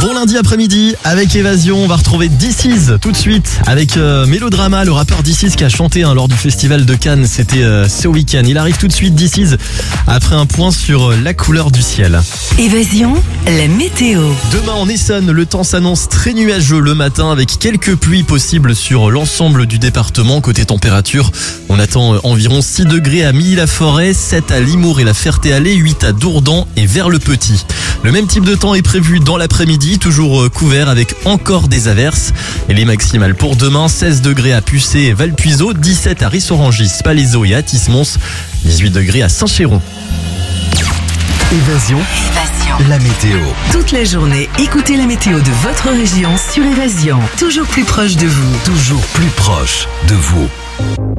Bon lundi après-midi, avec Évasion, on va retrouver DC's tout de suite avec Mélodrama, le rappeur DC's qui a chanté lors du festival de Cannes, c'était ce week-end. Il arrive tout de suite DC's après un point sur la couleur du ciel. Évasion, la météo. Demain en Essonne, le temps s'annonce très nuageux le matin avec quelques pluies possibles sur l'ensemble du département. Côté température, on attend environ 6 degrés à Milly-la-Forêt, 7 à Limours et la Ferté-Alais, 8 à Dourdan et vers le Petit. Le même type de temps est prévu dans l'après-midi, toujours couvert avec encore des averses. Et les maximales pour demain, 16 degrés à Pucé et Valpuiseau, 17 à Rissorangis, Palaiseau et Athis-Mons, 18 degrés à Saint-Chéron. Évasion, la météo. Toute la journée, écoutez la météo de votre région sur Évasion. Toujours plus proche de vous. Toujours plus proche de vous.